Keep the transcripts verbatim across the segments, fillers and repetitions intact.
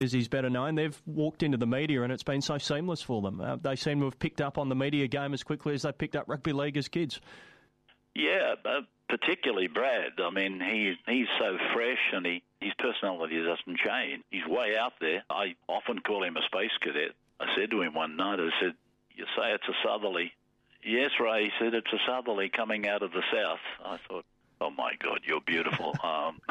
as he's better known, they've walked into the media and it's been so seamless for them. Uh, they seem to have picked up on the media game as quickly as they picked up rugby league as kids. Yeah, uh, particularly Brad. I mean, he he's so fresh and he, his personality doesn't change. He's way out there. I often call him a space cadet. I said to him one night, I said, you say it's a southerly. Yes, Ray, he said, it's a southerly coming out of the south. I thought, oh my God, you're beautiful. um,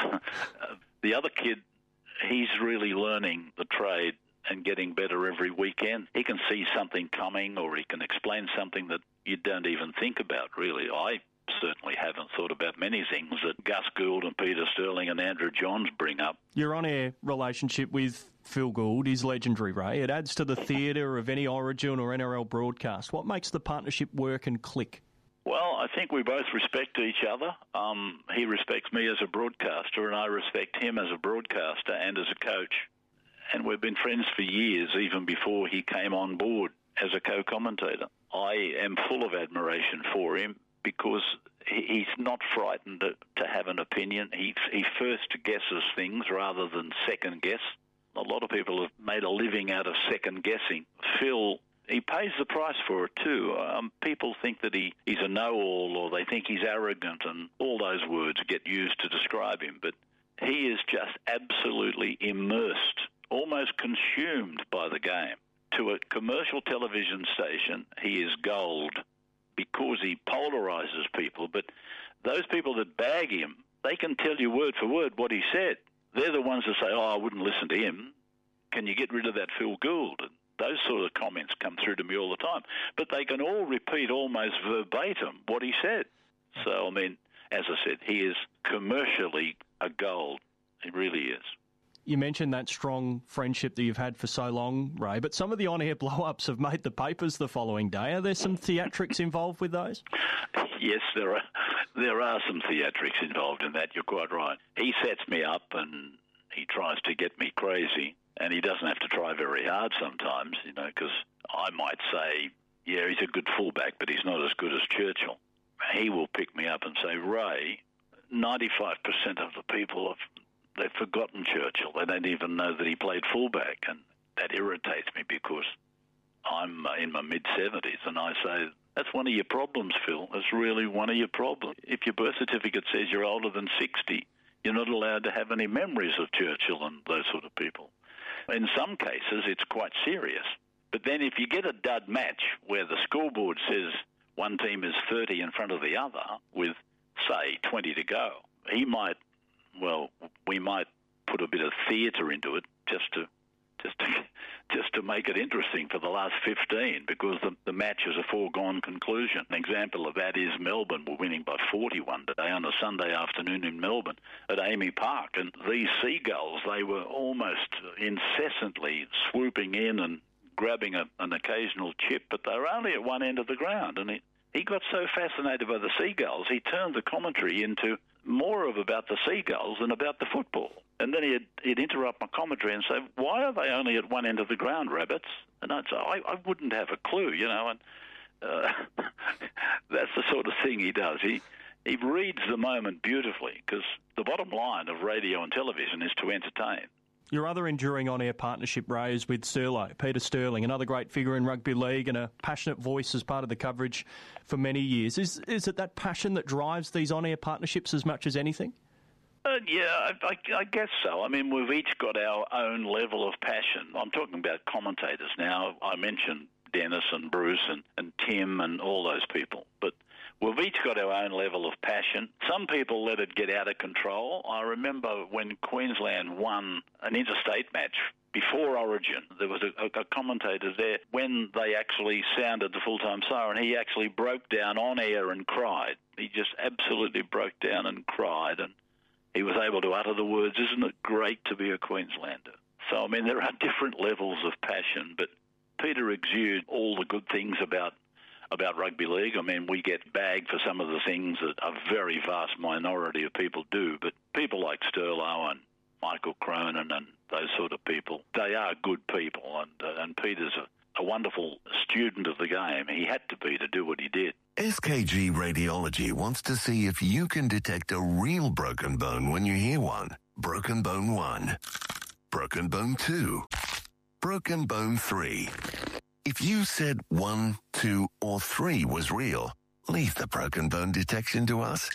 the other kid, he's really learning the trade and getting better every weekend. He can see something coming or he can explain something that you don't even think about, really. I certainly haven't thought about many things that Gus Gould and Peter Sterling and Andrew Johns bring up. Your on-air relationship with Phil Gould is legendary, Ray. It adds to the theatre of any Origin or N R L broadcast. What makes the partnership work and click? Well, I think we both respect each other. Um, he respects me as a broadcaster and I respect him as a broadcaster and as a coach. And we've been friends for years, even before he came on board as a co-commentator. I am full of admiration for him because he's not frightened to, to have an opinion. He, he first guesses things rather than second guess. A lot of people have made a living out of second guessing. Phil, he pays the price for it too. Um, people think that he, he's a know-all or they think he's arrogant and all those words get used to describe him. But he is just absolutely immersed, almost consumed by the game. To a commercial television station, he is gold because he polarizes people. But those people that bag him, they can tell you word for word what he said. They're the ones that say, oh, I wouldn't listen to him. Can you get rid of that Phil Gould? And those sort of comments come through to me all the time. But they can all repeat almost verbatim what he said. So, I mean, as I said, he is commercially a gold. He really is. You mentioned that strong friendship that you've had for so long, Ray, but some of the on-air blow-ups have made the papers the following day. Are there some theatrics involved with those? Yes, there are. There are some theatrics involved in that. You're quite right. He sets me up and he tries to get me crazy, and he doesn't have to try very hard sometimes, you know, because I might say, yeah, he's a good fullback, but he's not as good as Churchill. He will pick me up and say, Ray, ninety-five percent of the people have they've forgotten Churchill. They don't even know that he played fullback, and that irritates me because I'm in my mid-seventies, and I say, that's one of your problems, Phil. That's really one of your problems. If your birth certificate says you're older than sixty, you're not allowed to have any memories of Churchill and those sort of people. In some cases, it's quite serious. But then if you get a dud match where the scoreboard says one team is thirty in front of the other with, say, twenty to go, he might, well, we might put a bit of theatre into it just to just to, just to make it interesting for the last fifteen, because the, the match is a foregone conclusion. An example of that is Melbourne were winning by forty-one today on a Sunday afternoon in Melbourne at Amy Park, and these Seagulls, they were almost incessantly swooping in and grabbing a, an occasional chip, but they were only at one end of the ground, and he, he got so fascinated by the Seagulls, he turned the commentary into more of about the Seagulls than about the football. And then he'd, he'd interrupt my commentary and say, why are they only at one end of the ground, rabbits? And I'd say, I, I wouldn't have a clue, you know, and uh, that's the sort of thing he does. He he reads the moment beautifully, because the bottom line of radio and television is to entertain. Your other enduring on-air partnership, Ray, is with Sterlo, Peter Sterling, another great figure in rugby league and a passionate voice as part of the coverage for many years. Is is it that passion that drives these on-air partnerships as much as anything? Uh, yeah, I, I, I guess so. I mean, we've each got our own level of passion. I'm talking about commentators now. I mentioned Dennis and Bruce and, and Tim and all those people, but we've each got our own level of passion. Some people let it get out of control. I remember when Queensland won an interstate match before Origin, there was a, a commentator there. When they actually sounded the full-time siren, he actually broke down on air and cried. He just absolutely broke down and cried, and he was able to utter the words, isn't it great to be a Queenslander? So, I mean, there are different levels of passion, but Peter exudes all the good things about about rugby league. I mean, we get bagged for some of the things that a very vast minority of people do, but people like Sterlo and Michael Cronin and those sort of people, they are good people, and, uh, and Peter's a, a wonderful student of the game. He had to be to do what he did. S K G Radiology wants to see if you can detect a real broken bone when you hear one. Broken Bone One. Broken Bone two. Broken Bone three. If you said one, two, or three was real, leave the broken bone detection to us.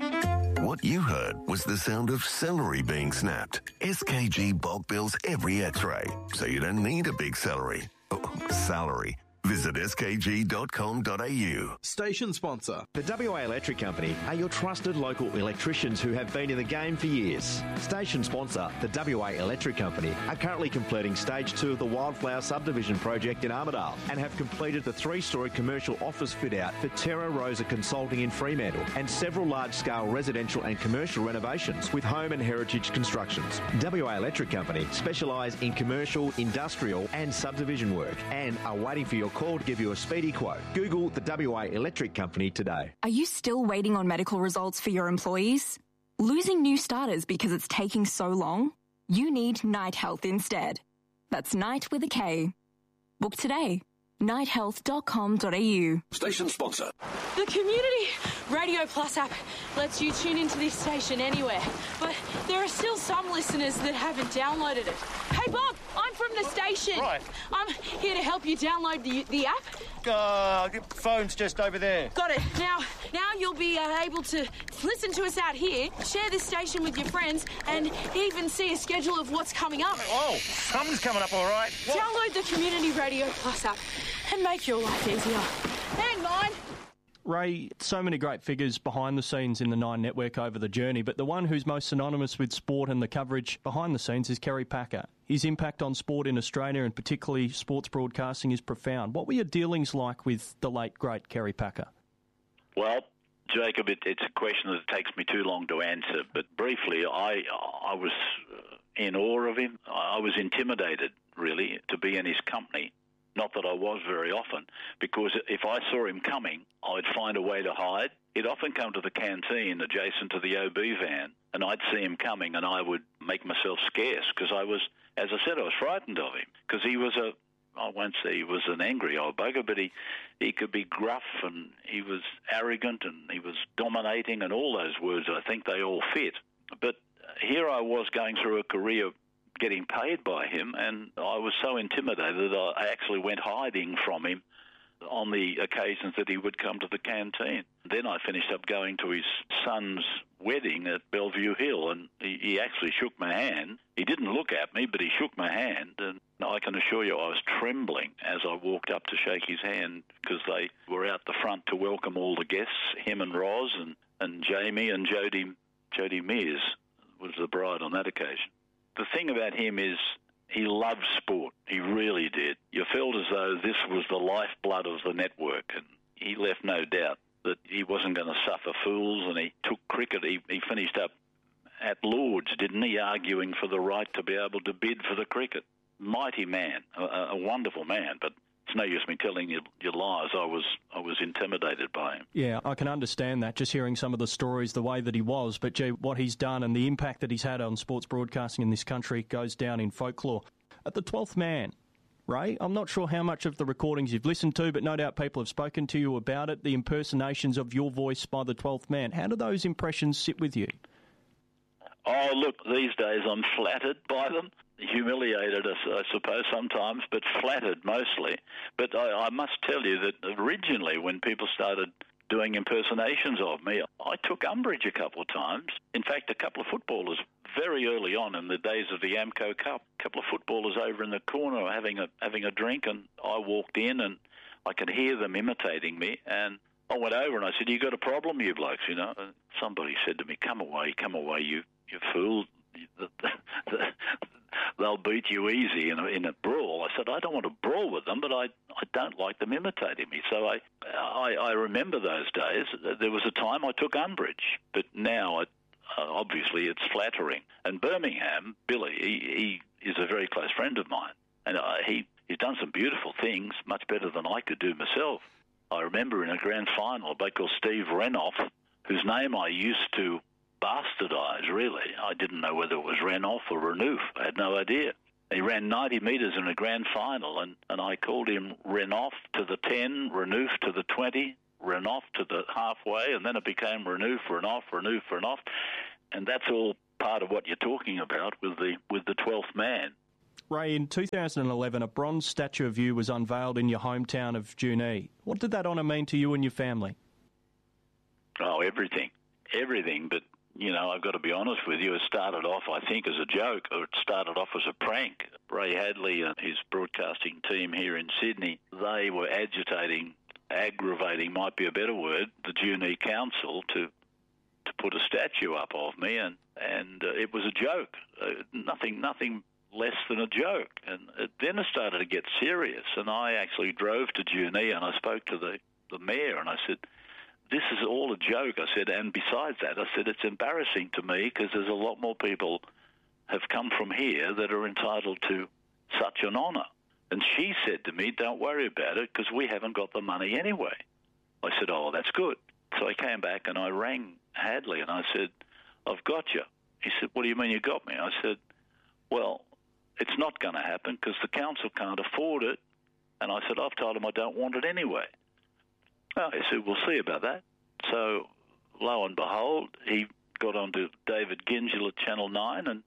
What you heard was the sound of celery being snapped. S K G bulk bills every x-ray, so you don't need a big celery. Oh, salary. Visit s k g dot com dot a u. Station sponsor. The W A Electric Company are your trusted local electricians who have been in the game for years. Station sponsor, the W A Electric Company, are currently completing stage two of the Wildflower Subdivision project in Armidale and have completed the three-storey commercial office fit-out for Terra Rosa Consulting in Fremantle and several large-scale residential and commercial renovations with home and heritage constructions. W A Electric Company specialise in commercial, industrial and subdivision work and are waiting for your call to give you a speedy quote. Google the W A Electric Company today. Are you still waiting on medical results for your employees? Losing new starters because it's taking so long? You need Night Health instead. That's Night with a K. Book today. night health dot com dot a u. Station sponsor. The Community Radio Plus app lets you tune into this station anywhere, but there are still some listeners that haven't downloaded it. Hey Bob, I'm from the station. Right. I'm here to help you download the the app. Uh, your phone's just over there. Got it. Now, now you'll be uh, able to listen to us out here, share this station with your friends, and even see a schedule of what's coming up. Oh, something's coming up all right. What? Download the Community Radio Plus app and make your life easier. And mine. Ray, so many great figures behind the scenes in the Nine Network over the journey, but the one who's most synonymous with sport and the coverage behind the scenes is Kerry Packer. His impact on sport in Australia and particularly sports broadcasting is profound. What were your dealings like with the late, great Kerry Packer? Well, Jacob, it, it's a question that takes me too long to answer, but briefly, I, I was in awe of him. I was intimidated, really, to be in his company. Not that I was very often, because if I saw him coming, I'd find a way to hide. He'd often come to the canteen adjacent to the O B van, and I'd see him coming, and I would make myself scarce, because I was, as I said, I was frightened of him, because he was a, I won't say he was an angry old bugger, but he, he could be gruff, and he was arrogant, and he was dominating, and all those words, I think they all fit. But here I was going through a career getting paid by him, and I was so intimidated that I actually went hiding from him on the occasions that he would come to the canteen. Then I finished up going to his son's wedding at Bellevue Hill, and he, he actually shook my hand. He didn't look at me, but he shook my hand, and I can assure you I was trembling as I walked up to shake his hand, because they were out the front to welcome all the guests, him and Roz and, and Jamie and Jodie, Jodie Mears was the bride on that occasion. The thing about him is he loved sport. He really did. You felt as though this was the lifeblood of the network, and he left no doubt that he wasn't going to suffer fools, and he took cricket. He, he finished up at Lord's, didn't he, arguing for the right to be able to bid for the cricket. Mighty man, a, a wonderful man, but it's no use me telling you your lies. I was I was intimidated by him. Yeah, I can understand that, just hearing some of the stories, the way that he was. But, gee, what he's done and the impact that he's had on sports broadcasting in this country goes down in folklore. At the twelfth man, Ray, I'm not sure how much of the recordings you've listened to, but no doubt people have spoken to you about it, the impersonations of your voice by the twelfth man. How do those impressions sit with you? Oh, look, these days I'm flattered by them. Humiliated, I suppose, sometimes, but flattered mostly. But I, I must tell you that originally when people started doing impersonations of me, I took umbrage a couple of times. In fact, a couple of footballers very early on in the days of the Amco Cup, a couple of footballers over in the corner having a having a drink, and I walked in and I could hear them imitating me, and I went over and I said, "You got a problem, you blokes?" You know, and somebody said to me, "Come away, come away, you you fool." They'll beat you easy in a, in a brawl. I said, I don't want to brawl with them, but I, I don't like them imitating me. So I, I I remember those days. There was a time I took umbrage, but now I, uh, obviously it's flattering. And Birmingham, Billy, he, he is a very close friend of mine, and uh, he he's done some beautiful things, much better than I could do myself. I remember in a grand final, a bloke called Steve Renoff, whose name I used to bastardise, really. I didn't know whether it was Renoff or Renouf. I had no idea. He ran ninety metres in a grand final, and, and I called him Renoff to the ten, Renouf to the twenty, Renoff to the halfway, and then it became Renouf, Renoff, Renouf, Renoff, and that's all part of what you're talking about with the with the twelfth man. Ray, in two thousand eleven, a bronze statue of you was unveiled in your hometown of Junee. What did that honour mean to you and your family? Oh, everything. Everything, but, you know, I've got to be honest with you, it started off, I think, as a joke, or it started off as a prank. Ray Hadley and his broadcasting team here in Sydney, they were agitating, aggravating might be a better word, the Junee Council to to put a statue up of me, and, and uh, it was a joke, uh, nothing nothing less than a joke. And it, then it started to get serious, and I actually drove to Junee and I spoke to the, the mayor and I said, this is all a joke. I said, and besides that, I said, it's embarrassing to me because there's a lot more people have come from here that are entitled to such an honour. And she said to me, don't worry about it because we haven't got the money anyway. I said, oh, that's good. So I came back and I rang Hadley and I said, I've got you. He said, what do you mean you got me? I said, well, it's not going to happen because the council can't afford it. And I said, I've told them I don't want it anyway. Oh, he said, we'll see about that. So, lo and behold, he got on to David Gyngell at Channel nine, and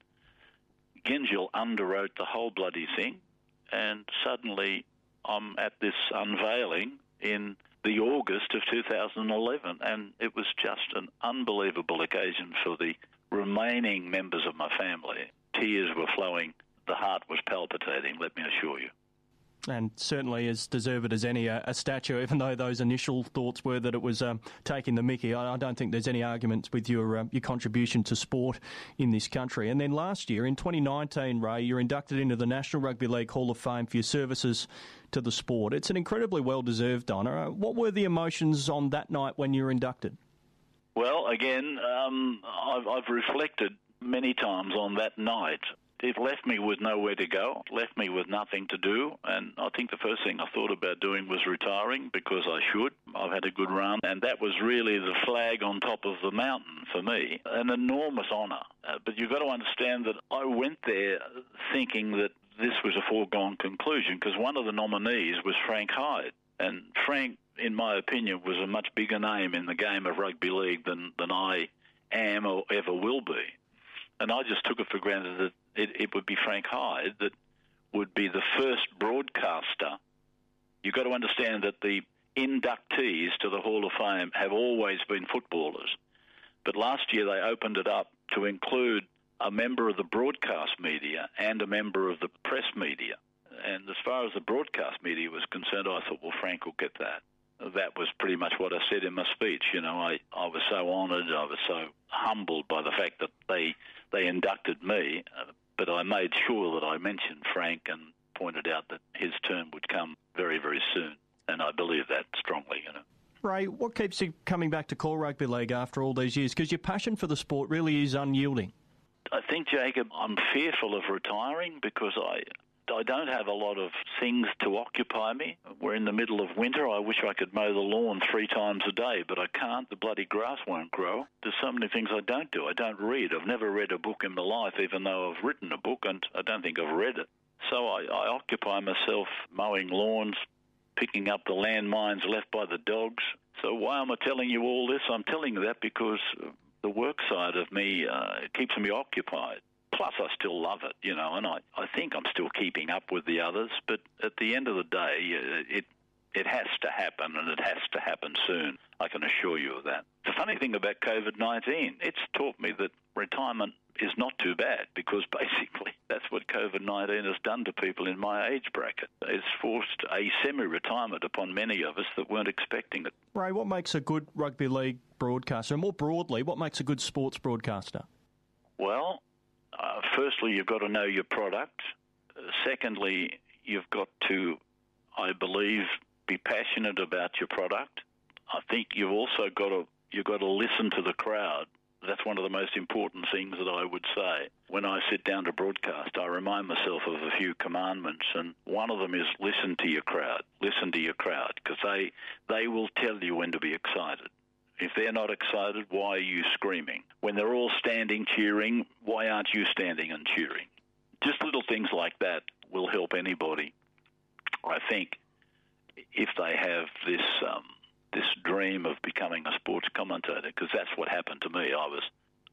Gyngell underwrote the whole bloody thing, and suddenly I'm at this unveiling in the August of two thousand eleven, and it was just an unbelievable occasion for the remaining members of my family. Tears were flowing. The heart was palpitating, let me assure you. And certainly as deserved as any, uh, a statue, even though those initial thoughts were that it was um, taking the mickey. I, I don't think there's any arguments with your uh, your contribution to sport in this country. And then last year, in twenty nineteen, Ray, you're inducted into the National Rugby League Hall of Fame for your services to the sport. It's an incredibly well-deserved honour. What were the emotions on that night when you were inducted? Well, again, um, I've, I've reflected many times on that night. It left me with nowhere to go, left me with nothing to do, and I think the first thing I thought about doing was retiring because I should. I've had a good run, and that was really the flag on top of the mountain for me, an enormous honour. Uh, but you've got to understand that I went there thinking that this was a foregone conclusion because one of the nominees was Frank Hyde, and Frank, in my opinion, was a much bigger name in the game of rugby league than, than I am or ever will be. And I just took it for granted that it, it would be Frank Hyde that would be the first broadcaster. You've got to understand that the inductees to the Hall of Fame have always been footballers. But last year they opened it up to include a member of the broadcast media and a member of the press media. And as far as the broadcast media was concerned, I thought, well, Frank will get that. That was pretty much what I said in my speech. You know, I, I was so honoured, I was so humbled by the fact that they they inducted me, uh, but I made sure that I mentioned Frank and pointed out that his turn would come very, very soon, and I believe that strongly, you know. Ray, what keeps you coming back to call rugby league after all these years? Because your passion for the sport really is unyielding. I think, Jacob, I'm fearful of retiring because I... I don't have a lot of things to occupy me. We're in the middle of winter. I wish I could mow the lawn three times a day, but I can't. The bloody grass won't grow. There's so many things I don't do. I don't read. I've never read a book in my life, even though I've written a book, and I don't think I've read it. So I, I occupy myself mowing lawns, picking up the landmines left by the dogs. So why am I telling you all this? I'm telling you that because the work side of me uh, keeps me occupied. Plus, I still love it, you know, and I, I think I'm still keeping up with the others. But at the end of the day, it it has to happen, and it has to happen soon. I can assure you of that. The funny thing about COVID nineteen, it's taught me that retirement is not too bad because basically that's what COVID nineteen has done to people in my age bracket. It's forced a semi-retirement upon many of us that weren't expecting it. Ray, what makes a good rugby league broadcaster? And more broadly, what makes a good sports broadcaster? Well... Uh, firstly, you've got to know your product. Uh, secondly, you've got to, I believe, be passionate about your product. I think you've also got to you've got to listen to the crowd. That's one of the most important things that I would say. When I sit down to broadcast, I remind myself of a few commandments, and one of them is listen to your crowd. Listen to your crowd, because they they will tell you when to be excited. If they're not excited, why are you screaming? When they're all standing cheering, why aren't you standing and cheering? Just little things like that will help anybody. I think if they have this um, this dream of becoming a sports commentator, because that's what happened to me. I was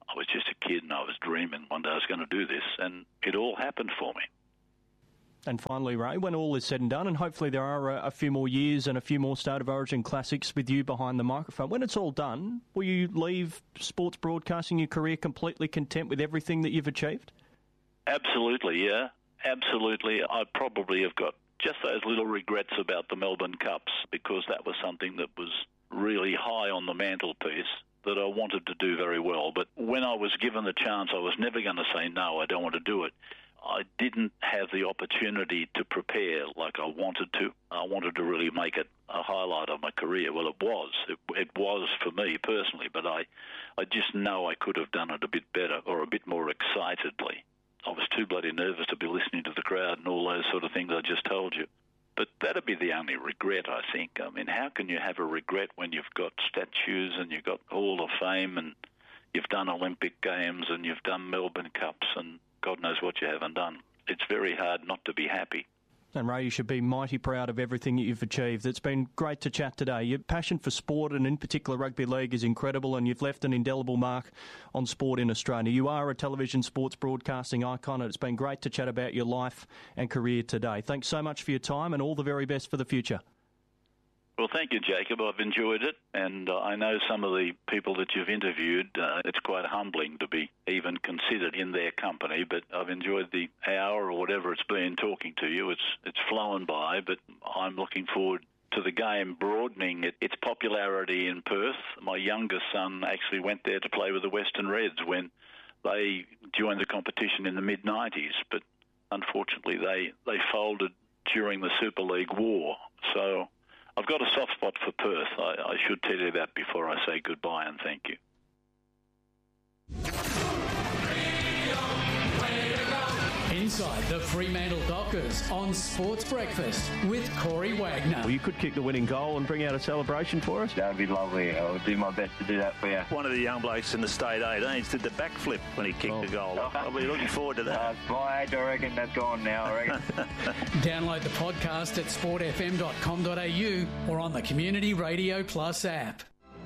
I was just a kid and I was dreaming one day I was going to do this, and it all happened for me. And finally, Ray, when all is said and done, and hopefully there are a, a few more years and a few more State of Origin classics with you behind the microphone, when it's all done, will you leave sports broadcasting your career completely content with everything that you've achieved? Absolutely, yeah. Absolutely. I probably have got just those little regrets about the Melbourne Cups, because that was something that was really high on the mantelpiece that I wanted to do very well. But when I was given the chance, I was never going to say, no, I don't want to do it. I didn't have the opportunity to prepare like I wanted to. I wanted to really make it a highlight of my career. Well, it was. It, it was for me personally, but I, I just know I could have done it a bit better or a bit more excitedly. I was too bloody nervous to be listening to the crowd and all those sort of things I just told you. But that'd be the only regret, I think. I mean, how can you have a regret when you've got statues and you've got Hall of Fame and you've done Olympic Games and you've done Melbourne Cups and God knows what you haven't done. It's very hard not to be happy. And Ray, you should be mighty proud of everything that you've achieved. It's been great to chat today. Your passion for sport, and in particular rugby league, is incredible, and you've left an indelible mark on sport in Australia. You are a television sports broadcasting icon, and it's been great to chat about your life and career today. Thanks so much for your time, and all the very best for the future. Well, thank you, Jacob. I've enjoyed it, and uh, I know some of the people that you've interviewed. Uh, it's quite humbling to be even considered in their company, but I've enjoyed the hour or whatever it's been talking to you. It's it's flown by, but I'm looking forward to the game broadening it, its popularity in Perth. My youngest son actually went there to play with the Western Reds when they joined the competition in the mid nineties, but unfortunately they, they folded during the Super League war. So I've got a soft spot for Perth. I, I should tell you that before I say goodbye and thank you. Inside the Fremantle Dockers on Sports Breakfast with Corey Wagner. Well, you could kick the winning goal and bring out a celebration for us. That would be lovely. I'll do my best to do that for you. One of the young blokes in the state eighteens did the backflip when he kicked oh. the goal. I'll be looking forward to that. Uh, my age, I reckon that's gone now, I reckon. Download the podcast at sport f m dot com dot a u or on the Community Radio Plus app.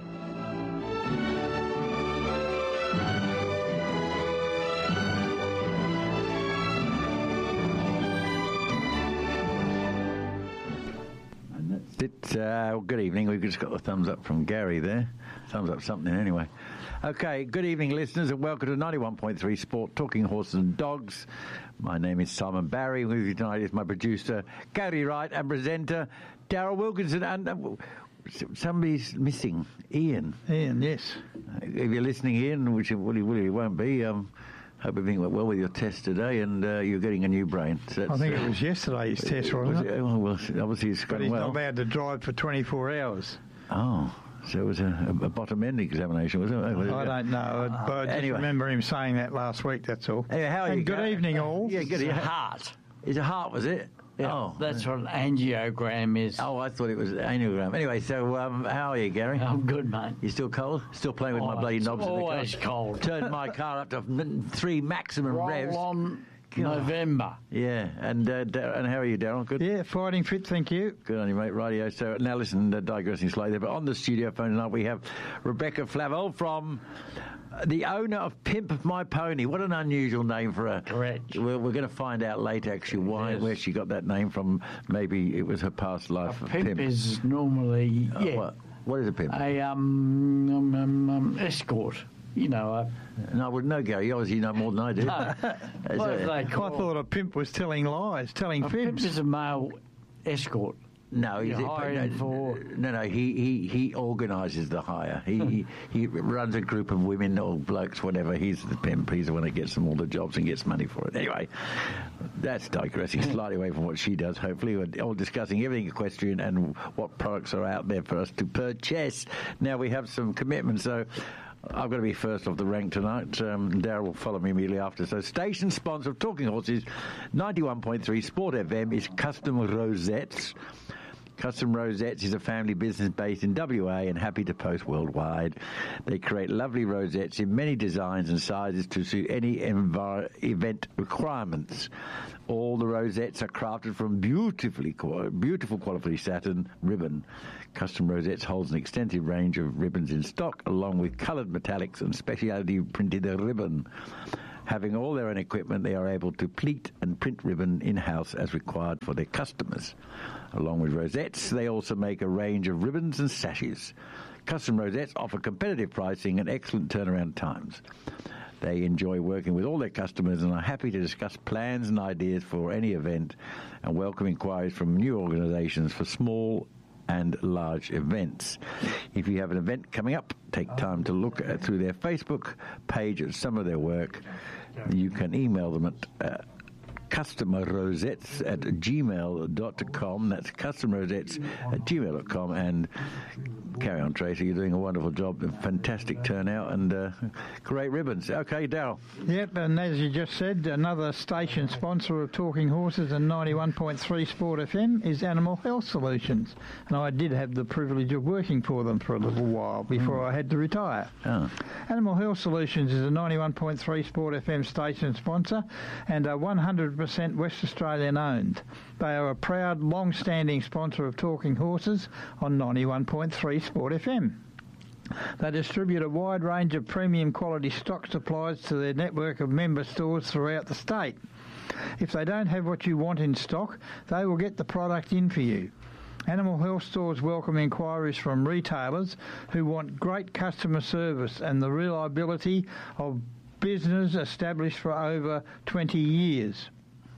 It, uh, well, good evening. We've just got a thumbs up from Gary there. Thumbs up something anyway. Okay, good evening, listeners, and welcome to ninety-one point three Sport, talking horses and dogs. My name is Simon Barry. With you tonight is my producer, Gary Wright, and presenter, Daryl Wilkinson. And uh, somebody's missing, Ian. Ian, yes. Uh, if you're listening, Ian, which well, he, well, he won't be, um, hope everything went well with your test today, and uh, you're getting a new brain. So I think it was yesterday's test, wasn't was it? it? Well, well, obviously it's but gone he's well. not allowed to drive for twenty-four hours. Oh, so it was a, a bottom end examination, was it? Was it? I don't know, but I just anyway. remember him saying that last week, that's all. Anyway, how are and you good go- evening, all. Yeah, good. It's a heart. It's a heart, was it? Yeah, oh, that's what an angiogram is. Oh, I thought it was an angiogram. Anyway, so um, how are you, Gary? I'm good, mate. You still cold? Still playing with oh, my bloody it's knobs in the car? always cold. Turned my car up to m- three maximum Roll revs. on God. November. Yeah, and uh, Dar- and how are you, Darryl? Good? Yeah, fighting fit, thank you. Good on you, mate. Radio. So now listen, uh, digressing slightly there, but on the studio phone tonight we have Rebecca Flavel from the owner of Pimp My Pony. What an unusual name for a... Correct. We're, we're going to find out later, actually, why, Yes. where she got that name from. Maybe it was her past life A of pimp, pimp. is normally, Uh, yeah, what? What is a pimp? a um, um, um, um, escort. You know, a, No, I wouldn't know, Gary. You obviously know more than I do. no, Is what it- do they I call thought a pimp was telling lies, telling a pimp fibs. is a male escort. No, You he's hire no, him for- no, no. He he, he organises the hire. He, he he runs a group of women or blokes, whatever. He's the pimp. He's the one that gets them all the jobs and gets money for it. Anyway, that's digressing slightly away from what she does. Hopefully, we're all discussing everything equestrian and what products are out there for us to purchase. Now we have some commitments, so. I've got to be first off the rank tonight. Um, Darryl will follow me immediately after. So, station sponsor of Talking Horses, ninety-one point three Sport F M is Custom Rosettes. Custom Rosettes is a family business based in W A and happy to post worldwide. They create lovely rosettes in many designs and sizes to suit any envir- event requirements. All the rosettes are crafted from beautifully, beautiful quality satin ribbon. Custom Rosettes holds an extensive range of ribbons in stock, along with coloured metallics and specialty printed ribbon. Having all their own equipment, they are able to pleat and print ribbon in-house as required for their customers. Along with rosettes, they also make a range of ribbons and sashes. Custom Rosettes offer competitive pricing and excellent turnaround times. They enjoy working with all their customers and are happy to discuss plans and ideas for any event and welcome inquiries from new organisations for small and large events. If you have an event coming up, take time to look at, through their Facebook page at some of their work. You can email them at uh, customer rosettes at gmail dot com. That's customer rosettes at gmail dot com. And carry on, Tracy. You're doing a wonderful job. A fantastic turnout and uh, great ribbons. Okay, Daryl. Yep, and as you just said, another station sponsor of Talking Horses and ninety-one point three Sport F M is Animal Health Solutions. And I did have the privilege of working for them for a little while before mm. I had to retire. Oh. Animal Health Solutions is a ninety-one point three Sport F M station sponsor and are one hundred percent West Australian owned. They are a proud, long-standing sponsor of Talking Horses on ninety-one point three Sport F M. They distribute a wide range of premium quality stock supplies to their network of member stores throughout the state. If they don't have what you want in stock, they will get the product in for you. Animal health stores welcome inquiries from retailers who want great customer service and the reliability of business established for over twenty years.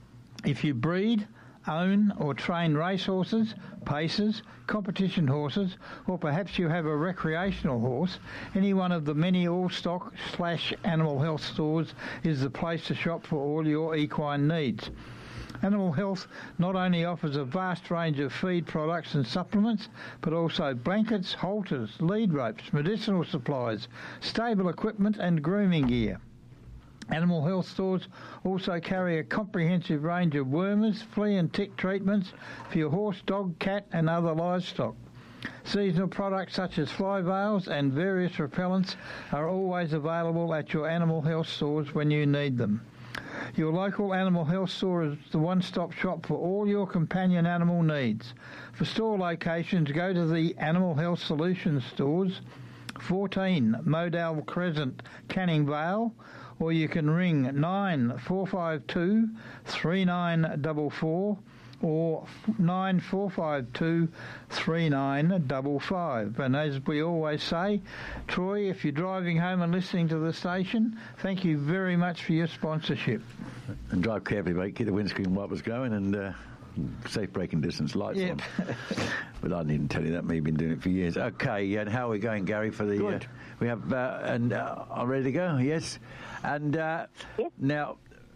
If you breed, own or train racehorses, paces, competition horses, or perhaps you have a recreational horse, any one of the many all-stock slash animal health stores is the place to shop for all your equine needs. Animal Health not only offers a vast range of feed products and supplements, but also blankets, halters, lead ropes, medicinal supplies, stable equipment and grooming gear. Animal health stores also carry a comprehensive range of wormers, flea and tick treatments for your horse, dog, cat and other livestock. Seasonal products such as fly veils and various repellents are always available at your animal health stores when you need them. Your local animal health store is the one-stop shop for all your companion animal needs. For store locations, go to the Animal Health Solutions stores, fourteen Modal Crescent, Canning Vale, or you can ring nine four five two, three nine four four or nine four five two, three nine five five. And as we always say, Troy, if you're driving home and listening to the station, thank you very much for your sponsorship. And drive carefully, mate. Keep the windscreen wipers going and uh, safe braking distance lights yep. on. But I needn't tell you that. We've been doing it for years. Okay, and how are we going, Gary, for the... Good. Uh, we have... Uh, and uh, I'm ready to go, yes? And uh, yep. Now...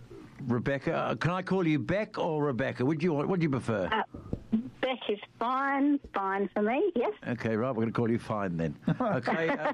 Rebecca, can I call you Beck or Rebecca? Would you what do you prefer? Uh, Beck is fine, fine for me. Yes. Okay, right. We're going to call you Fine then. Okay. Uh,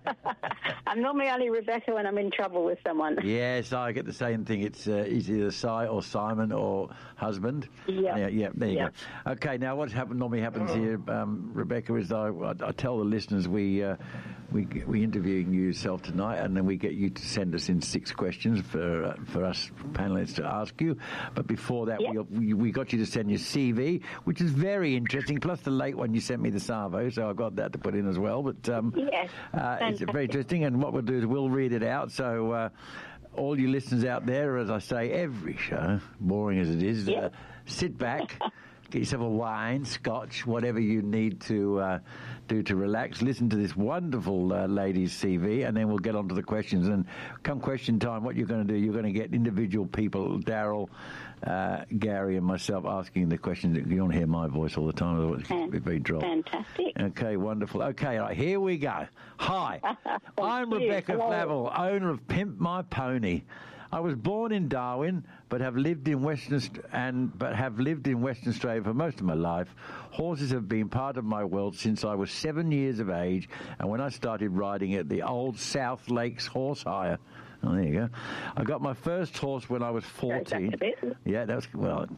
I'm normally only Rebecca when I'm in trouble with someone. Yes, I get the same thing. It's uh, it's either Si or Simon or husband. Yeah. Yeah. Yeah. There you yep. go. Okay. Now, what happen, normally happens here, um, Rebecca, is I, I tell the listeners we. Uh, We we interviewing you yourself tonight, and then we get you to send us in six questions for uh, for us panelists to ask you. But before that, yep. we we got you to send your C V, which is very interesting. Plus the late one you sent me, the Savo, so I got that to put in as well. But um, yes, uh, it's very interesting. And what we'll do is we'll read it out. So uh, all you listeners out there, as I say, every show, boring as it is, yep. uh, sit back. Get yourself a wine, scotch, whatever you need to uh, do to relax. Listen to this wonderful uh, lady's C V, and then we'll get on to the questions. And come question time, what you're going to do, you're going to get individual people, Daryl, uh, Gary, and myself asking the questions. You don't hear my voice all the time, otherwise it'll be very droll. Fantastic. Okay, wonderful. Okay, all right, here we go. Hi, I'm Rebecca Hello. Flavel, owner of Pimp My Pony. I was born in Darwin, but have lived in Western and but have lived in Western Australia for most of my life. Horses have been part of my world since I was seven years of age, and when I started riding at the old South Lakes Horse Hire. Oh, there you go. I got my first horse when I was fourteen. Yeah, that was well. I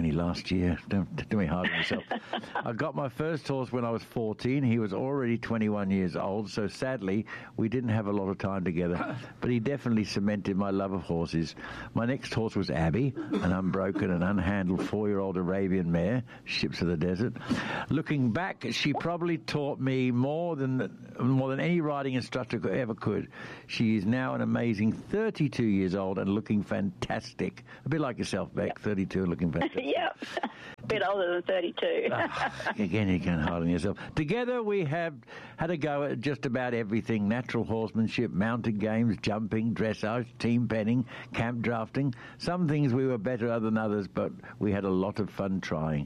only last year. Don't do me hard on myself. I got my first horse when I was fourteen. He was already twenty-one years old, so sadly we didn't have a lot of time together. But he definitely cemented my love of horses. My next horse was Abby, an unbroken and unhandled four-year-old Arabian mare, Ships of the Desert. Looking back, she probably taught me more than more than any riding instructor could, ever could. She is now an amazing thirty-two years old and looking fantastic. A bit like yourself, Beck, yep. thirty-two and looking fantastic. Yep, a bit older than thirty-two. oh, again, you can't hard on yourself. Together we have had a go at just about everything: natural horsemanship, mounted games, jumping, dressage, team penning, camp drafting. Some things we were better at than others, but we had a lot of fun trying.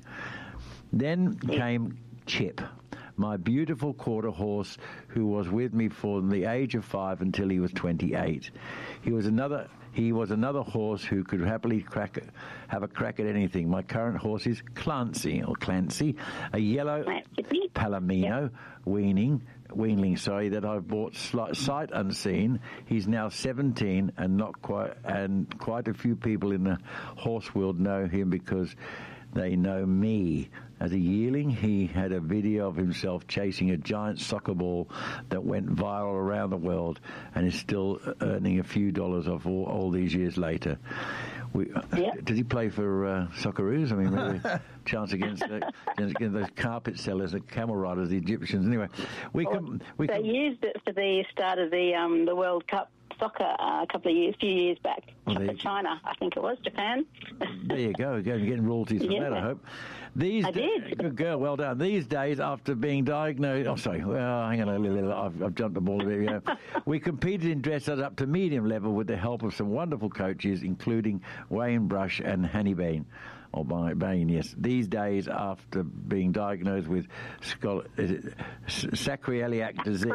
Then came Chip, my beautiful quarter horse, who was with me from the age of five until he was twenty-eight. He was another he was another horse who could happily crack have a crack at anything. My current horse is Clancy, or Clancy, a yellow Palomino yep. weaning, weanling, sorry, that I've bought sli- sight unseen. He's now seventeen, and not quite, and quite a few people in the horse world know him because they know me. As a yearling, he had a video of himself chasing a giant soccer ball that went viral around the world and is still earning a few dollars off all, all these years later. We, yep. Did he play for uh, Socceroos? I mean, maybe chance against, the, against those carpet sellers, the camel riders, the Egyptians. Anyway, we well, can... We they can, used it for the start of the um, the World Cup soccer uh, a couple of years, few years back. Well, for China, I think it was, Japan. There you go, again, getting royalties from yeah. that, I hope. These I da- did. Good girl, well done. These days, after being diagnosed... Oh, sorry, well, hang on a little, I've, I've jumped the ball a bit. You know. We competed in dressage up to medium level with the help of some wonderful coaches, including Wayne Brush and Hanny Bain. Or by Bain, yes. These days, after being diagnosed with scol- is it sacroiliac disease...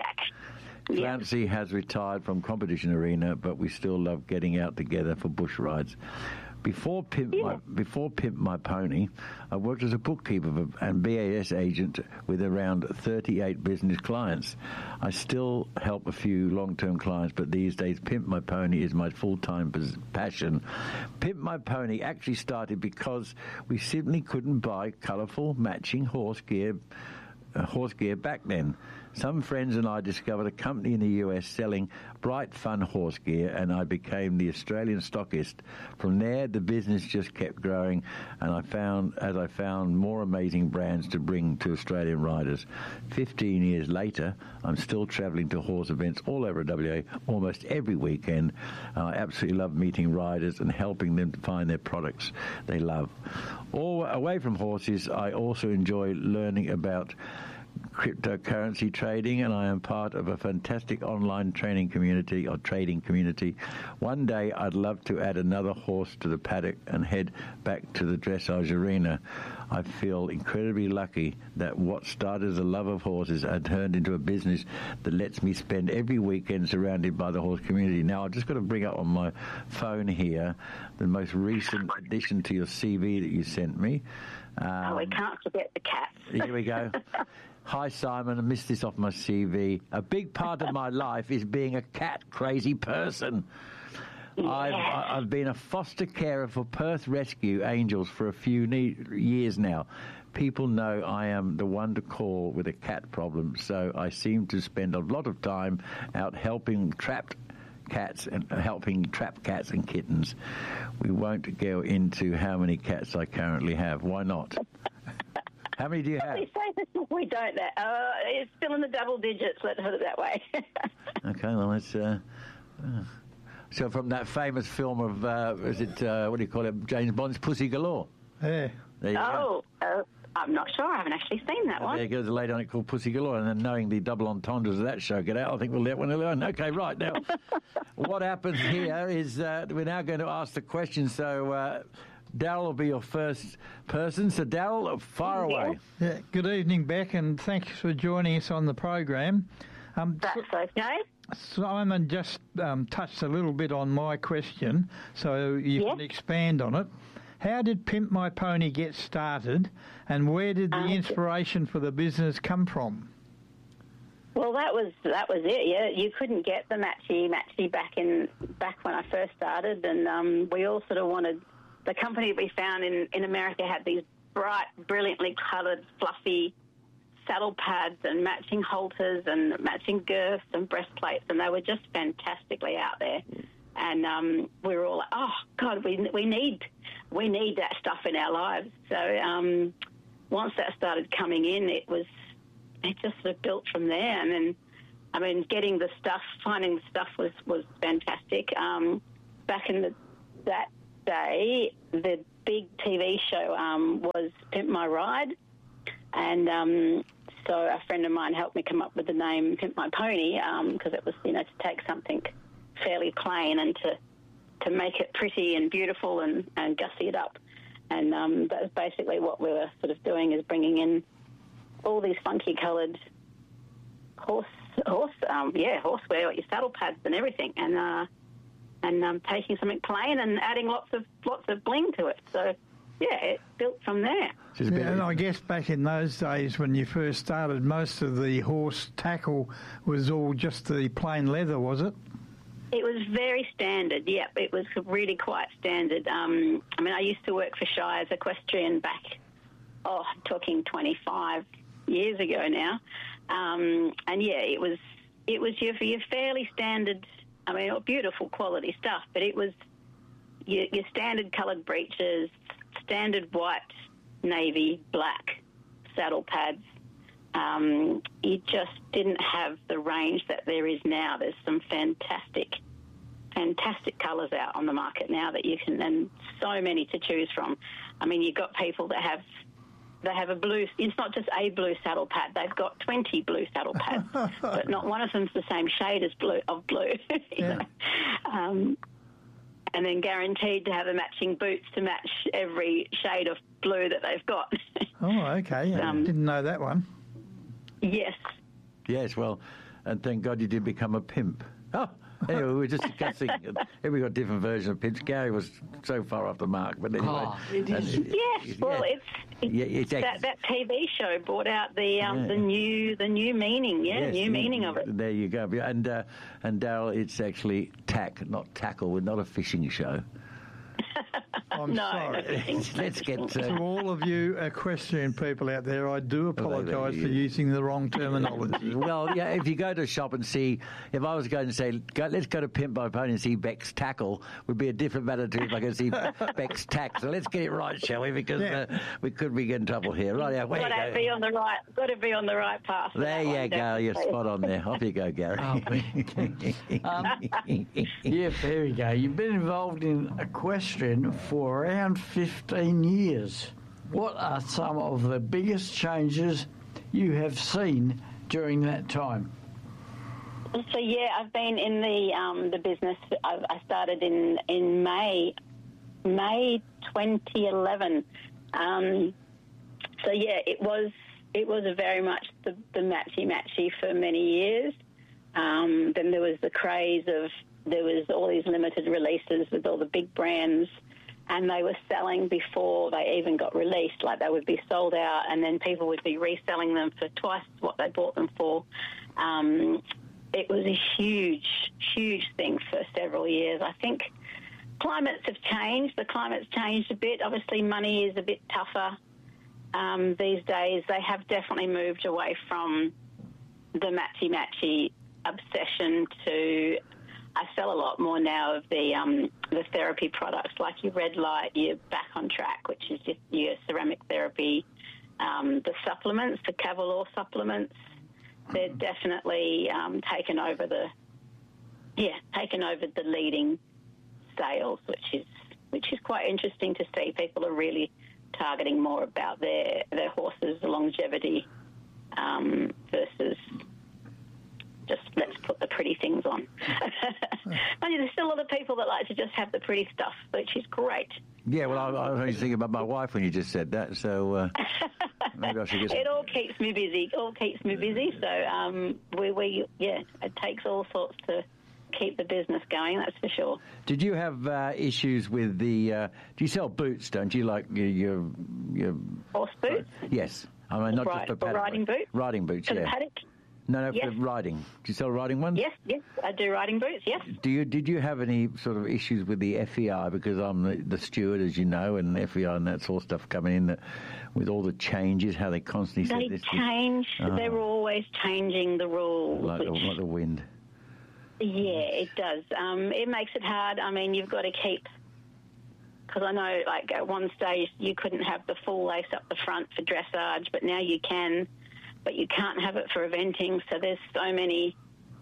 Clancy yep. has retired from competition arena, but we still love getting out together for bush rides. Before Pimp, yeah. my, before Pimp My Pony, I worked as a bookkeeper and B A S agent with around thirty-eight business clients. I still help a few long-term clients, but these days Pimp My Pony is my full-time passion. Pimp My Pony actually started because we simply couldn't buy colourful matching horse gear, uh, horse gear back then. Some friends and I discovered a company in the U S selling bright, fun horse gear, and I became the Australian stockist. From there, the business just kept growing, and I found, as I found more amazing brands to bring to Australian riders. Fifteen years later, I'm still travelling to horse events all over W A almost every weekend. I absolutely love meeting riders and helping them to find their products they love. All away from horses, I also enjoy learning about cryptocurrency trading, and I am part of a fantastic online training community or trading community. One day I'd love to add another horse to the paddock and head back to the dressage arena. I feel incredibly lucky that what started as a love of horses had turned into a business that lets me spend every weekend surrounded by the horse community. Now, I've just got to bring up on my phone here the most recent addition to your C V that you sent me. Um, oh, we can't forget the cats. Here we go. Hi, Simon. I missed this off my C V. A big part of my life is being a cat-crazy person. Yeah. I've, I've been a foster carer for Perth Rescue Angels for a few ne- years now. People know I am the one to call with a cat problem, so I seem to spend a lot of time out helping trapped cats and helping trap cats and kittens. We won't go into how many cats I currently have. Why not? How many do you have? We say that we don't. That uh, it's still in the double digits. Let's put it that way. Okay, well, it's uh, uh, so from that famous film of uh, is it uh, what do you call it? James Bond's Pussy Galore. Yeah. There you oh, go. Uh, I'm not sure. I haven't actually seen that uh, one. There goes a lady on it called Pussy Galore, and then knowing the double entendres of that show, get out. I think we'll let one alone. Okay, right now, what happens here is uh, we're now going to ask the question. So. Uh, Daryl will be your first person. So, Daryl, fire away. Yeah. Good evening, Beck, and thanks for joining us on the program. Um, That's okay. Simon just um, touched a little bit on my question, so you yeah. can expand on it. How did Pimp My Pony get started, and where did the um, inspiration for the business come from? Well, that was that was it. Yeah, you couldn't get the matchy matchy back in back when I first started, and um, we all sort of wanted the company we found in, in America had these bright, brilliantly coloured, fluffy saddle pads and matching halters and matching girths and breastplates, and they were just fantastically out there. And um, we were all like, oh, God, we we need we need that stuff in our lives. So um, once that started coming in, it was it just sort of built from there. And then, I mean, getting the stuff, finding the stuff was, was fantastic. Um, back in the, that day, the big T V show um, was Pimp My Ride. And um, so a friend of mine helped me come up with the name Pimp My Pony because um, it was, you know, to take something fairly plain and to to make it pretty and beautiful and, and gussy it up. And um, that was basically what we were sort of doing, is bringing in all these funky coloured horse, horse, um, yeah, horseware, like your saddle pads and everything, and uh, and um, taking something plain and adding lots of lots of bling to it. So, yeah, it built from there. Yeah, and I guess back in those days when you first started, most of the horse tackle was all just the plain leather, was it? It was very standard, yeah. It was really quite standard. Um, I mean, I used to work for Shires Equestrian back, oh, I'm talking twenty-five years ago now. Um, and, yeah, it was it was your, your fairly standard, I mean, beautiful quality stuff, but it was your, your standard coloured breeches, standard white, navy, black saddle pads. Um, you just didn't have the range that there is now. There's some fantastic, fantastic colours out on the market now that you can, and so many to choose from. I mean, you've got people that have, they have a blue, it's not just a blue saddle pad, they've got twenty blue saddle pads, but not one of them's the same shade as blue, of blue. you Yeah. know? Um, and then guaranteed to have the matching boots to match every shade of blue that they've got. Oh, okay. I Um, didn't know that one. Yes. Yes, well, and thank God you did become a pimp. Oh, anyway, we were just discussing. We've got different versions of pimps. Gary was so far off the mark, but anyway. Oh, it is. and- Yes, well, yeah. it's, it's Yeah, it's that, ex- that T V show brought out the um, Yeah. the new the new meaning, yeah, Yes, new yeah, meaning of it. There you go. And uh, and Daryl, it's actually tack, not tackle. We're not a fishing show. I'm no, sorry. no fishing, no Let's get fishing. To to. all of you equestrian people out there, I do apologise for using the wrong terminology. Well, yeah, if you go to a shop and see, if I was going to say, go, let's go to Pimp My Pony and see Beck's Tackle, would be a different matter to if I could see Beck's Tack. So let's get it right, shall we? Because Yeah. uh, we could be getting trouble here. Right, yeah, where Got to you be go. on the right, got to be on the right path. for There that you one, go. You're definitely. spot on there. Off you go, Gary. um, yeah, there we go. You've been involved in equestrian for around fifteen years. What are some of the biggest changes you have seen during that time? So yeah, I've been in the um, the business. I, I started in in May May twenty eleven. Um, so yeah, it was it was very much the, the matchy matchy for many years. Um, then there was the craze of there was all these limited releases with all the big brands, and they were selling before they even got released. Like they would be sold out, and then people would be reselling them for twice what they bought them for. Um, it was a huge, huge thing for several years. I think climates have changed. The climate's changed a bit. Obviously, money is a bit tougher um, these days. They have definitely moved away from the matchy-matchy obsession to... I sell a lot more now of the um, the therapy products, like your Red Light, your Back on Track, which is just your ceramic therapy, um, the supplements, the Cavalor supplements. They're definitely um, taken over the, yeah, taken over the leading sales, which is which is quite interesting to see. People are really targeting more about their their horses' longevity um, versus just let's put the pretty things on. Mind you, there's still a lot of people that like to just have the pretty stuff, which is great. Yeah, well, I, I was only thinking about my wife when you just said that, so uh, maybe I should get some... It all keeps me busy. It all keeps me busy. So um, we, we, yeah, it takes all sorts to keep the business going. That's for sure. Did you have uh, issues with the... Uh, do you sell boots, don't you? Like your... your, your Horse boots? Yes. I mean, not Right, just a paddock. riding boot? Riding boots, For yeah. the paddock? No, no, Yes. for riding. Do you sell riding ones? Yes, yes, I do riding boots, yes. Do you? Did you have any sort of issues with the F E I? Because I'm the, the steward, as you know, and F E I and that sort of stuff coming in, that with all the changes, how they constantly They said this. change. Oh. They're always changing the rules. Like, the, which, like the wind. yeah, it does. Um, it makes it hard. I mean, you've got to keep... Because I know, like, at one stage you couldn't have the full lace up the front for dressage, but now you can. But you can't have it for eventing. So there's so many,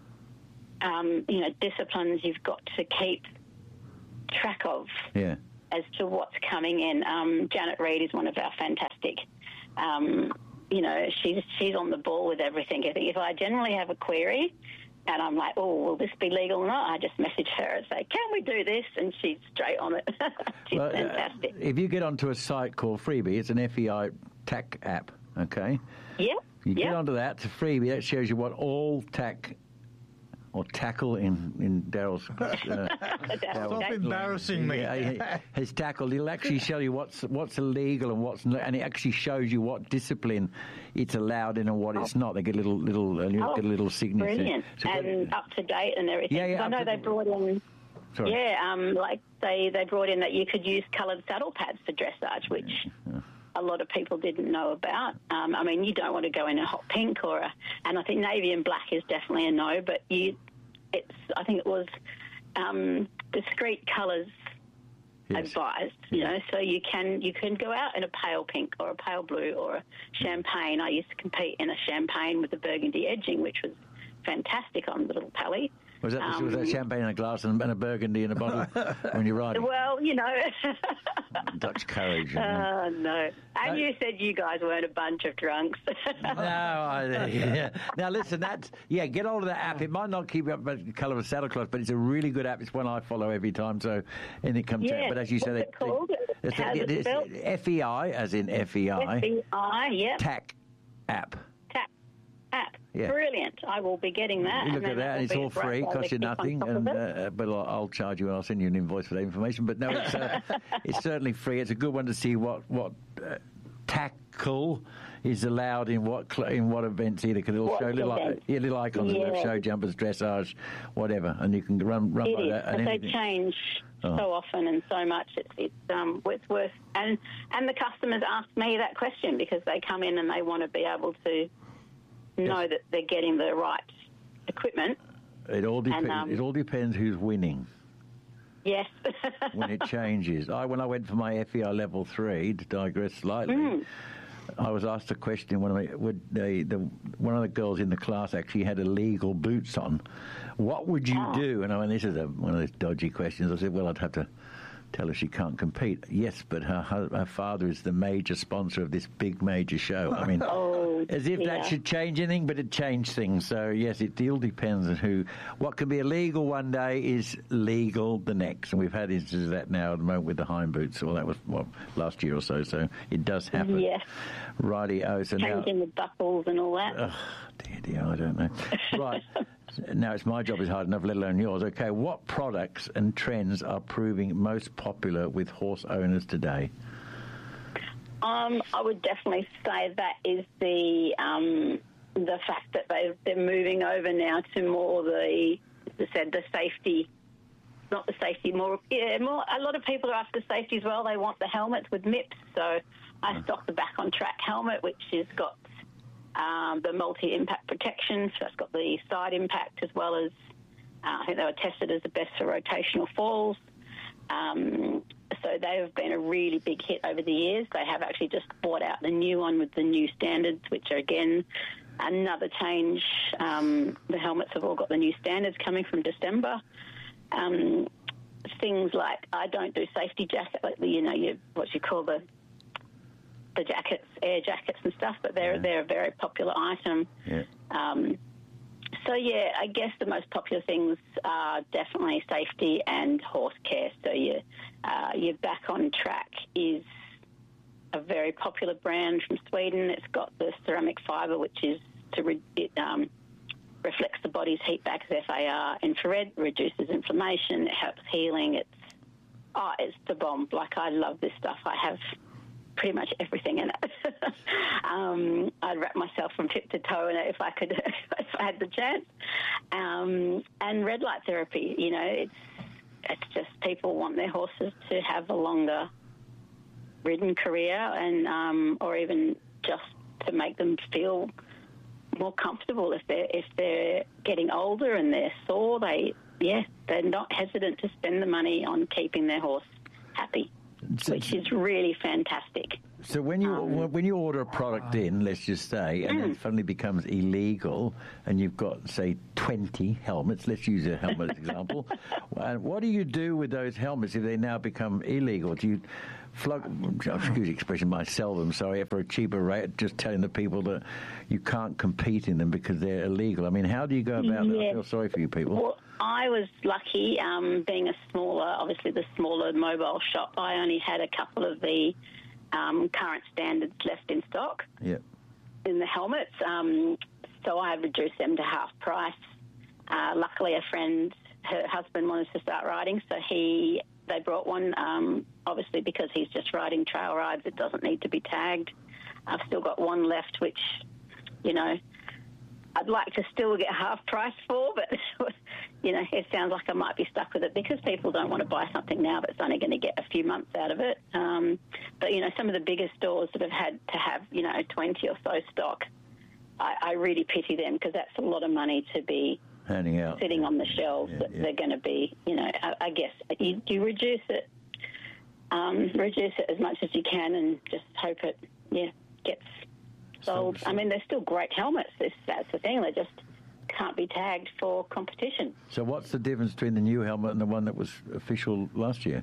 um, you know, disciplines you've got to keep track of. Yeah. As to what's coming in. Um, Janet Reid is one of our fantastic, um, you know, she's she's on the ball with everything. I think if I generally have a query and I'm like, oh, will this be legal or not? I just message her and say, can we do this? And she's straight on it. She's Well, uh, fantastic. if you get onto a site called Freebie, it's an F E I tack app, okay? Yep. You get yep. onto that, it's a freebie. That shows you what all tack or tackle in, in Daryl's... Uh, Stop embarrassing me. Yeah, has tackled. It'll actually show you what's what's illegal and what's not, and it actually shows you what discipline it's allowed in and what it's not. They get a little little uh, Oh, get a little signature. Brilliant. So and up to date and everything. Yeah, yeah, 'Cause I know up to they date. brought in... Sorry. Yeah, um, like they, they brought in that you could use coloured saddle pads for dressage, which... Yeah. A lot of people didn't know about. Um, I mean, you don't want to go in a hot pink or a, and I think navy and black is definitely a no. But you, it's I think it was um, discreet colours Yes. advised. You know, so you can you can go out in a pale pink or a pale blue or a champagne. I used to compete in a champagne with the burgundy edging, which was fantastic on the little pally. Was that Um, was that champagne in a glass and, and a burgundy in a bottle when you're riding? Well, you know. Dutch courage. You know. Oh, no. And you said you guys weren't a bunch of drunks. No, I, yeah. Now listen, that's yeah. Get hold of that app. It might not keep up the colour of a saddlecloth, but it's a really good app. It's one I follow every time. So, and it comes Yeah. out. But as you What's said, it called? it's, How's it it's spelled? F E I, as in F E I. F E I, yep. Tack app. Tack app. Yeah. Brilliant. I will be getting that. You look and at then that, and will it's be all a great free, way to costs you keep on nothing, top of and it. uh, but I'll, I'll charge you and I'll send you an invoice for that information. But no, it's uh, it's certainly free. It's a good one to see what what uh, tackle is allowed in what cl- in what events either, because it'll What show little, events? yeah, little icons Yeah. that show jumpers, dressage, whatever, and you can run run It by is, that. but And they anything. change Oh. so often and so much. It's it's um it's worth and and the customers ask me that question because they come in and they want to be able to know that they're getting the right equipment. It all depends. and, um, it all depends who's winning. Yes. When it changes. I when I went for my F E I level three, to digress slightly, Mm. I was asked a question. One of my, would they, the one of the girls in the class actually had illegal boots on. What would you Oh. do? And I mean, this is a, one of those dodgy questions. I said, well, I'd have to tell her she can't compete. Yes, but her her, her father is the major sponsor of this big major show. I mean, oh, as if yeah. that should change anything, but it changed things. So yes, it all depends on who. What can be illegal one day is legal the next, and we've had instances of that now at the moment with the hind boots. Well, that was what last year or so. So it does happen. Yes. Righty-o. So now, Changing the buckles and all that. oh, dear, dear, I don't know. Right. Now it's my job is hard enough, let alone yours. Okay, what products and trends are proving most popular with horse owners today? Um, I would definitely say that is the um, the fact that they they're moving over now to more the, as I said, the safety, not the safety, more yeah, more. A lot of people are after safety as well. They want the helmets with M I Ps. So I stock the Back on Track helmet, which has got um, the multi-impact protection. So it's got the side impact as well as uh, I think they were tested as the best for rotational falls. Um, so they have been a really big hit over the years. They have actually just bought out the new one with the new standards, which are, again, another change. Um, the helmets have all got the new standards coming from December. Um, things like, I don't do safety jacket, like the, you know, you, what you call the the jackets, air jackets and stuff, but they're, yeah. they're a very popular item. Yeah. Um, So, yeah, I guess the most popular things are definitely safety and horse care. So your, uh, your Back on Track is a very popular brand from Sweden. It's got the ceramic fibre, which is to re- it um, reflects the body's heat back as F A R infrared, reduces inflammation, it helps healing. It's oh, it's the bomb. Like, I love this stuff. I have pretty much everything in it. um, I'd wrap myself from tip to toe in it if I could, if I had the chance. Um, and red light therapy, you know, it's it's just people want their horses to have a longer ridden career, and um, or even just to make them feel more comfortable if they're if they're getting older and they're sore. They yeah, they're not hesitant to spend the money on keeping their horse happy, which is really fantastic. So when you Um, when you order a product in, let's just say, and Mm. it suddenly becomes illegal, and you've got, say, twenty helmets, let's use a helmet as an example, and what do you do with those helmets if they now become illegal? Do you flog, excuse the expression, I sell them, sorry, for a cheaper rate, just telling the people that you can't compete in them because they're illegal? I mean, how do you go about that? I Yeah. feel sorry for you people. Well, I was lucky, um, being a smaller, obviously the smaller mobile shop. I only had a couple of the um, current standards left in stock Yeah. in the helmets, um, so I reduced them to half price. Uh, luckily, a friend, her husband wanted to start riding, so he they brought one, um, obviously because he's just riding trail rides, it doesn't need to be tagged. I've still got one left, which, you know, I'd like to still get half price for, but, you know, it sounds like I might be stuck with it because people don't want to buy something now that's only going to get a few months out of it. Um, but, you know, some of the bigger stores that have had to have, you know, twenty or so stock, I, I really pity them because that's a lot of money to be handing out, sitting on the shelves Yeah, that yeah. they're going to be, you know, I, I guess you, you reduce it, um, reduce it as much as you can and just hope it, yeah, gets sold. I mean, they're still great helmets. This, that's the thing. They just can't be tagged for competition. So what's the difference between the new helmet and the one that was official last year?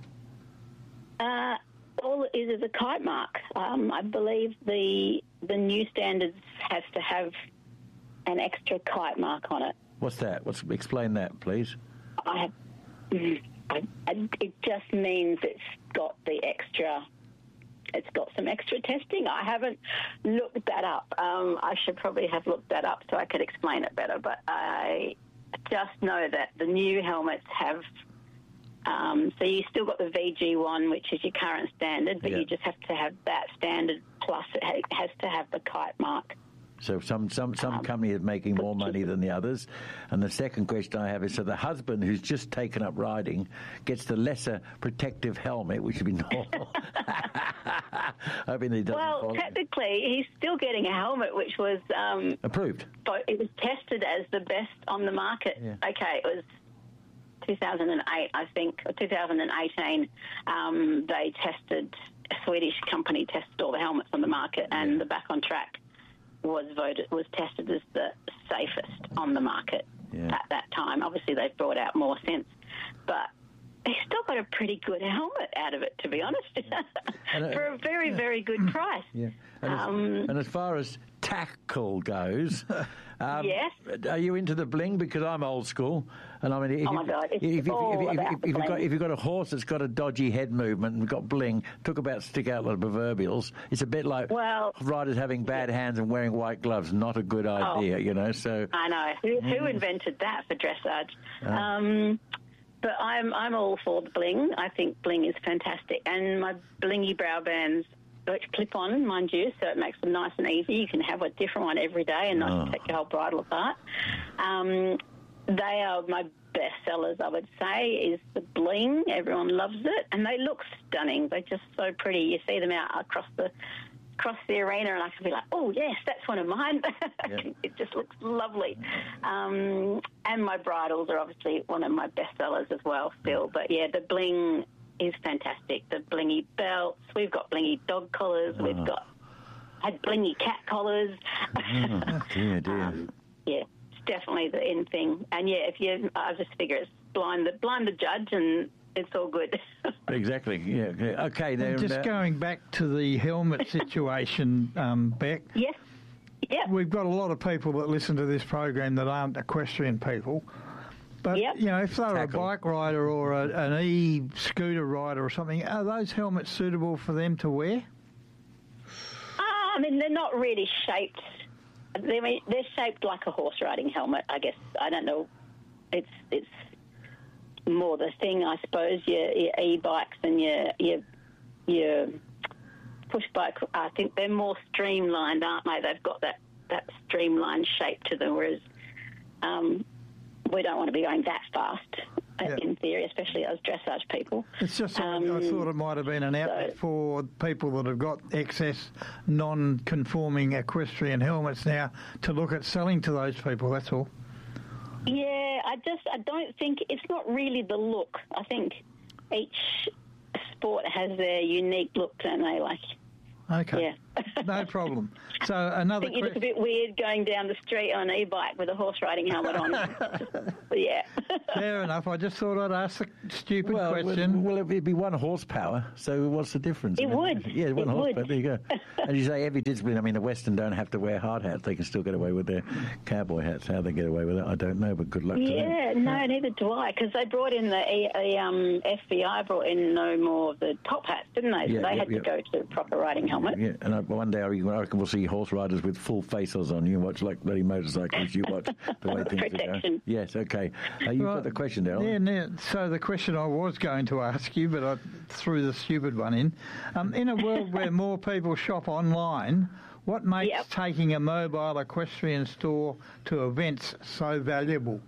Uh, all it is is a kite mark. Um, I believe the the new standards has to have an extra kite mark on it. What's that? What's explain that, please? I have, I, I, it just means it's got the extra. It's got some extra testing. I haven't looked that up. Um, I should probably have looked that up so I could explain it better. But I just know that the new helmets have. Um, so you still got the V G one, which is your current standard, but Yeah. you just have to have that standard plus it ha- has to have the kite mark. So some some some Um, company is making more money than the others. And the second question I have is, so the husband who's just taken up riding gets the lesser protective helmet, which would be normal. Hoping he doesn't Well, follow. technically, he's still getting a helmet, which was um, Approved. but it was tested as the best on the market. Yeah. Okay, it was two thousand eight, I think, or two thousand eighteen. Um, they tested, a Swedish company tested all the helmets on the market, and the Back on Track was voted was tested as the safest on the market Yeah. at that time. Obviously, they've brought out more since, but they still got a pretty good helmet out of it, to be honest, And, uh, for a very, very good price. Yeah. And, Um, as, and as far as tackle goes, um, Yes. are you into the bling? Because I'm old school, and I mean, if, Oh, my you- God, it's if, if, all if, if, about if, the if you've got bling. if you've got a horse that's got a dodgy head movement and got bling, talk about stick out like proverbials. It's a bit like Well- riders having bad hands and wearing white gloves. Not a good idea, you know. So I know. Who, who invented that for dressage? Um, but I'm I'm all for the bling. I think bling is fantastic. And my blingy brow bands, which clip on, mind you, so it makes them nice and easy. You can have a different one every day and not Oh. take your whole bridle apart. Um, they are my best sellers, I would say, is the bling. Everyone loves it. And they look stunning. They're just so pretty. You see them out across the across the arena and I can be like, oh, yes, that's one of mine. It just looks lovely. Um, and my bridles are obviously one of my best sellers as well still. But, yeah, the bling is fantastic. The blingy belts. We've got blingy dog collars. Oh. We've got had blingy cat collars. oh, dear, dear. Um, yeah, it's definitely the in thing. And, yeah, if you, I just figure it's blind the, blind the judge and it's all good. Exactly. Yeah. Okay. okay And there. just uh, going back to the helmet situation, um, Beck. Yes. Yeah. We've got a lot of people that listen to this program that aren't equestrian people. But, Yep. you know, if they're Tackle. a bike rider or a, an e-scooter rider or something, are those helmets suitable for them to wear? Uh, I mean, they're not really shaped. They're, they're shaped like a horse riding helmet, I guess. I don't know. It's it's more the thing, I suppose. Your, your e-bikes and your your your push-bike, I think they're more streamlined, aren't they? They've got that, that streamlined shape to them, whereas um, we don't want to be going that fast. Yeah. In theory, especially as dressage people. It's just um, I thought it might have been an outlet so, for people that have got excess non-conforming equestrian helmets now to look at selling to those people, that's all. Yeah, I just, I don't think, it's not really the look. I think each sport has their unique look, don't they? Like, okay. Yeah. No problem. So another I think you que- look a bit weird going down the street on an e-bike with a horse riding helmet on. Yeah. Fair enough. I just thought I'd ask a stupid well, question. Well, it'd be one horsepower, so what's the difference? It I mean, would. Yeah, one it horsepower. Would. There you go. And you say every discipline, I mean, the Western don't have to wear hard hats. They can still get away with their cowboy hats. How they get away with it, I don't know, but good luck yeah, to them. Yeah, no, neither do I, because they brought in the, the um, F B I brought in no more of the top hats, didn't they? So yeah, they yeah, had yeah. to go to proper riding helmet. Yeah, and I, one day I reckon we'll see horse riders with full faces on. You watch like bloody motorcyclists. You watch the way things are going. Yes, okay. Uh, you've Well, got the question, Darryl. Yeah, now, so the question I was going to ask you, but I threw the stupid one in. Um, in a world where more people shop online, what makes Yep. taking a mobile equestrian store to events so valuable?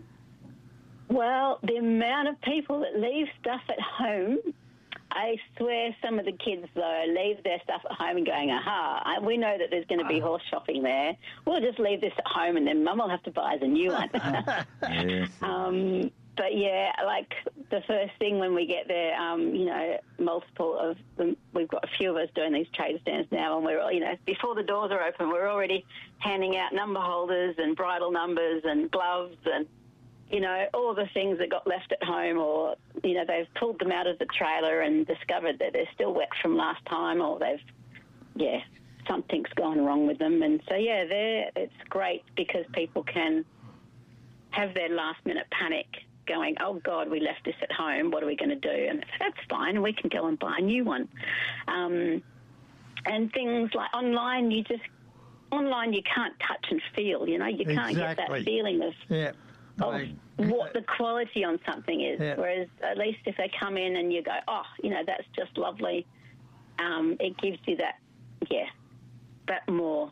Well, the amount of people that leave stuff at home, I swear some of the kids, though, leave their stuff at home and going, aha, I, we know that there's going to be horse shopping there. We'll just leave this at home and then Mum will have to buy us a new one. Yes. um, but, yeah, like the first thing when we get there, um, you know, multiple of them, we've got a few of us doing these trade stands now, and we're, you know, before the doors are open, we're already handing out number holders and bridle numbers and gloves and, you know, all the things that got left at home, or, you know, they've pulled them out of the trailer and discovered that they're still wet from last time, or they've, yeah, something's gone wrong with them. And so, yeah, they're, it's great because people can have their last-minute panic going, oh, God, we left this at home, what are we going to do? And that's fine, we can go and buy a new one. Um, and things like online, you just, online you can't touch and feel, you know, you can't Exactly. get that feeling of... Yeah. of I- what the quality on something is. Yeah. Whereas at least if they come in and you go, oh, you know, that's just lovely, um, it gives you that, yeah, that more,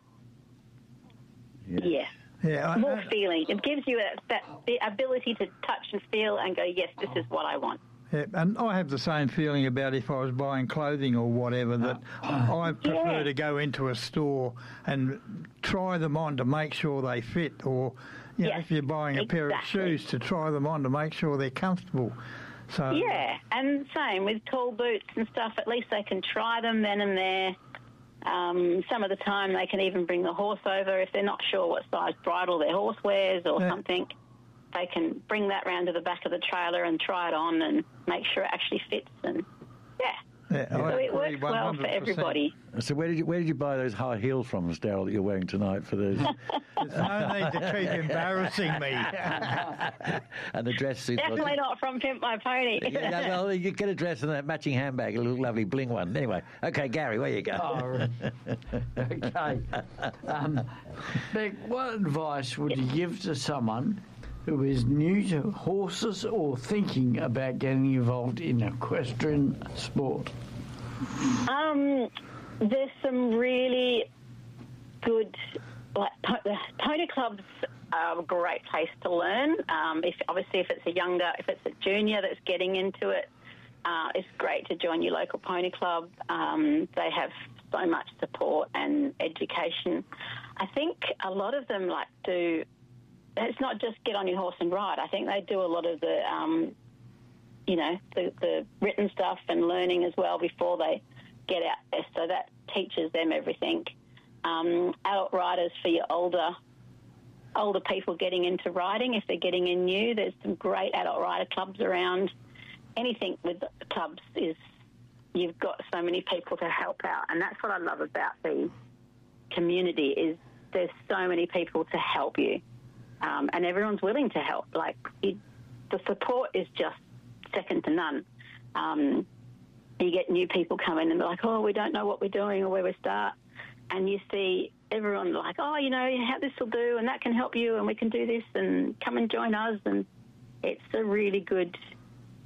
yeah, Yeah, I- more feeling. It gives you a, that the ability to touch and feel and go, yes, this is what I want. Yeah, and I have the same feeling about if I was buying clothing or whatever, that I prefer Yeah. to go into a store and try them on to make sure they fit, or you know, Yes, if you're buying a pair of exactly. shoes, to try them on to make sure they're comfortable. So Yeah, and same with tall boots and stuff. At least they can try them then and there. Um, some of the time they can even bring the horse over if they're not sure what size bridle their horse wears or Yeah. something. They can bring that round to the back of the trailer and try it on and make sure it actually fits. And yeah, yeah, so I it works agree well one for hundred percent. everybody. So where did you where did you buy those high heels from, Darryl, that you're wearing tonight for those? There's no need to keep embarrassing me. And the dress suit. Definitely not from Pimp My Pony. Yeah, no, well, you get a dress and a matching handbag, a little lovely bling one. Anyway, okay, Gary, where you go? Oh, okay. Um, Beck, what advice would you give to someone who is new to horses or thinking about getting involved in equestrian sport? Um, there's some really good, like po- the pony clubs are a great place to learn. Um, if obviously if it's a younger, if it's a junior that's getting into it, uh, it's great to join your local pony club. Um, they have so much support and education. I think a lot of them like do. It's not just get on your horse and ride. I think they do a lot of the, um, you know, the, the written stuff and learning as well before they get out there. So that teaches them everything. Um, adult riders for your older older people getting into riding, if they're getting in new, there's some great adult rider clubs around. Anything with the clubs is you've got so many people to help out, and that's what I love about the community is there's so many people to help you. Um, and everyone's willing to help. Like, it, the support is just second to none. Um, you get new people come in and they're like, oh, we don't know what we're doing or where we start. And you see everyone like, oh, you know, how this will do and that can help you and we can do this and come and join us. And it's a really good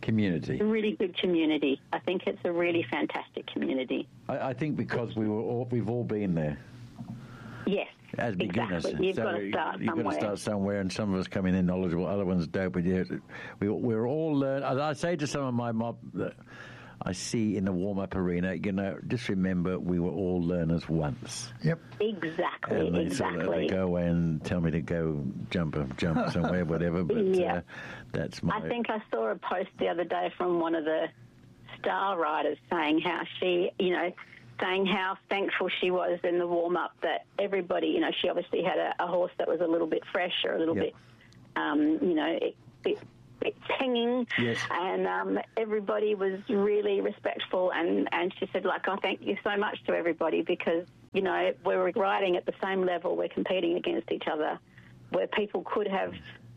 community. A really good community. I think it's a really fantastic community. I, I think because we were all, we've all been there. Yes. As beginners, exactly. You've so got to start you've somewhere. got to start somewhere, and some of us come in there knowledgeable, other ones don't. But yeah, we we're all learn. I say to some of my mob that I see in the warm-up arena, you know, just remember we were all learners once. Yep. Exactly. And they exactly. Sort of, they go away and tell me to go jump a jump somewhere, whatever. But yeah. uh, that's my. I think I saw a post the other day from one of the star riders saying how she, you know. saying how thankful she was in the warm-up that everybody, you know, she obviously had a, a horse that was a little bit fresh or a little yep. bit, um, you know, it, bit, bit hanging. Yes. And um, everybody was really respectful. And, and she said, like, I thank you so much to everybody because, you know, we're riding at the same level. We're competing against each other where people could have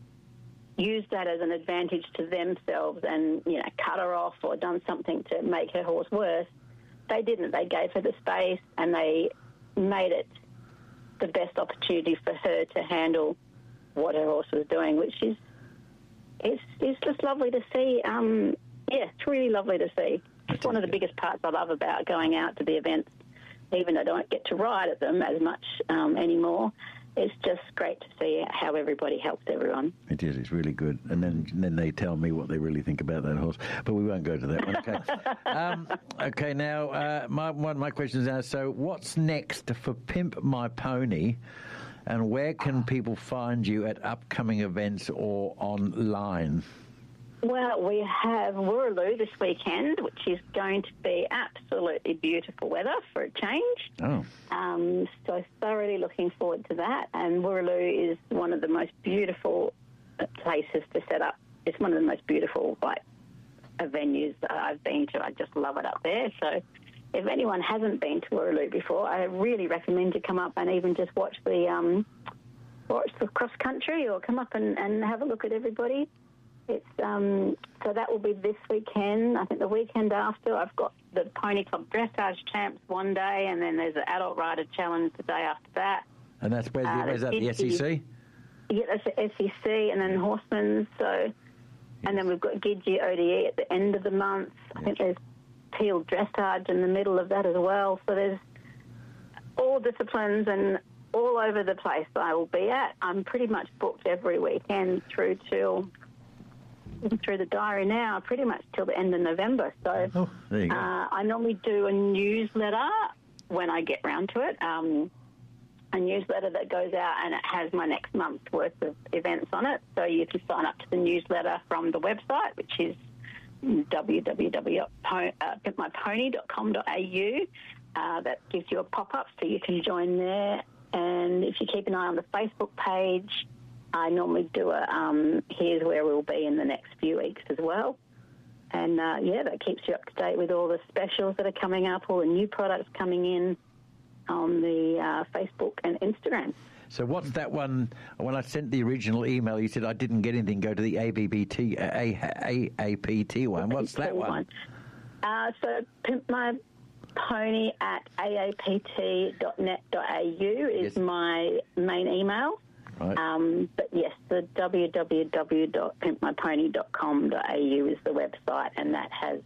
used that as an advantage to themselves and, you know, cut her off or done something to make her horse worse. They didn't. They gave her the space and they made it the best opportunity for her to handle what her horse was doing, which is it's, it's just lovely to see. Um, yeah, it's really lovely to see. It's one of the biggest parts I love about going out to the events, even though I don't get to ride at them as much um, anymore. It's just great to see how everybody helps everyone. It is. It's really good. And then and then they tell me what they really think about that horse. But we won't go to that one. Okay. um, okay, now, uh, my, one of my questions now, so what's next for Pimp My Pony and where can people find you at upcoming events or online? Well, we have Woolloomooloo this weekend, which is going to be absolutely beautiful weather for a change. Oh. Um, so thoroughly looking forward to that. And Woolloomooloo is one of the most beautiful places to set up. It's one of the most beautiful like venues that I've been to. I just love it up there. So if anyone hasn't been to Woolloomooloo before, I really recommend you come up and even just watch the um, watch the cross country or come up and, and have a look at everybody. It's um, so that will be this weekend. I think the weekend after, I've got the Pony Club Dressage Champs one day, and then there's the Adult Rider Challenge the day after that. And that's where's, Uh, the, where's that, the S E C? Yeah, that's the S E C, and then Horsemen's. So, and then we've got Gidgee O D E at the end of the month. I think there's Peel Dressage in the middle of that as well. So there's all disciplines and all over the place I will be at. I'm pretty much booked every weekend through till through the diary now, pretty much till the end of November. So oh, there you go. Uh, I normally do a newsletter when I get round to it, um, a newsletter that goes out and it has my next month's worth of events on it. So you can sign up to the newsletter from the website, which is w w w dot pimp my pony dot com dot a u. Uh, that gives you a pop-up so you can join there. And if you keep an eye on the Facebook page, I normally do a um, here's where we'll be in the next few weeks as well. And, uh, yeah, that keeps you up to date with all the specials that are coming up, all the new products coming in on the uh, Facebook and Instagram. So what's that one? When I sent the original email, you said I didn't get anything. Go to the A B B T, A A P T one. What's that one? Uh, so Pimp My Pony at a a p t dot net dot a u is yes. my main email. Right. Um, but yes, the w w w dot pimp my pony dot com dot a u is the website, and that has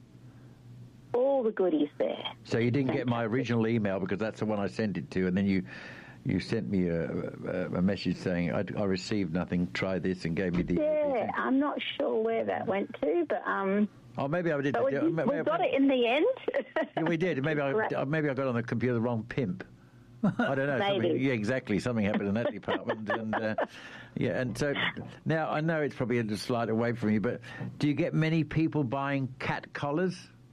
all the goodies there. So you didn't Fantastic. get my original email because that's the one I sent it to, and then you you sent me a, a, a message saying I, I received nothing. Try this, and gave me the. Yeah, I'm not sure where that went to, but um. Oh, maybe I did. But we, maybe we I, got it in the end. Yeah, we did. Maybe I maybe I got on the computer the wrong pimp. I don't know. Maybe. Yeah, exactly. Something happened in that department, and uh, yeah. And so now I know it's probably a slight away from you, but do you get many people buying cat collars?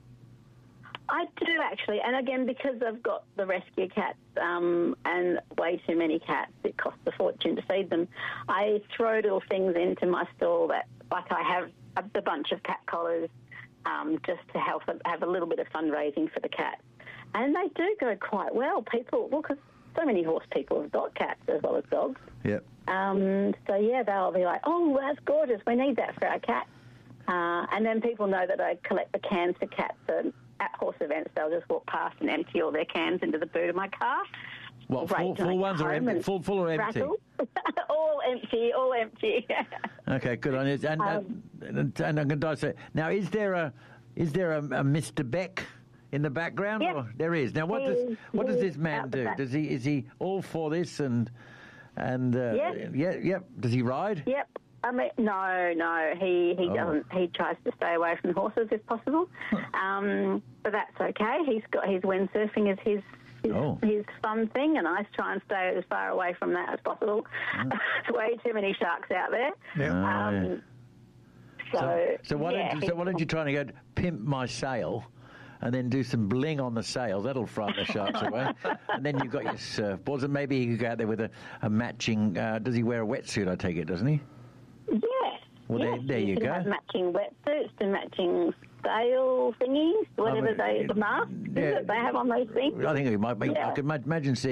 I do actually, and again because I've got the rescue cats um, and way too many cats, it costs a fortune to feed them. I throw little things into my stall that, like, I have a bunch of cat collars um, just to help have a little bit of fundraising for the cats. And they do go quite well. People, well, because so many horse people have got cats as well as dogs. Yep. Um, so, yeah, they'll be like, oh, that's gorgeous. We need that for our cat. Uh, and then people know that I collect the cans for cats. So at horse events, they'll just walk past and empty all their cans into the boot of my car. What, full, full ones or empty? Full, full or empty? all empty, all empty. Okay, good on you. And, Um, and, and I'm going to say now, is there a is there a, a Mister Beck in the background? Yep. Or there is. Now, what He does is- what he does is this man out the do? back. Does he is he all for this and and uh, Yes. yeah, yep. Does he ride? Yep. I mean, no, no. He he Oh. doesn't. He tries to stay away from horses if possible, um, but that's okay. He's got his windsurfing is his. His, Oh. his fun thing, and I try and stay as far away from that as possible. Mm. There's way too many sharks out there. Ah, Um, yeah. so, So, so why yeah, don't you, so why don't you try and go pimp my sail, and then do some bling on the sail? That'll frighten the sharks away. And then you've got your surfboards, and maybe he could go out there with a, a matching. Uh, does he wear a wetsuit? I take it, doesn't he? Yes. Well, yes, there, there you can go. have matching wetsuits and matching sail thingies, whatever I mean, they, the masks is yeah. that they have on those things. I think it might be. Yeah. I could ma- imagine seeing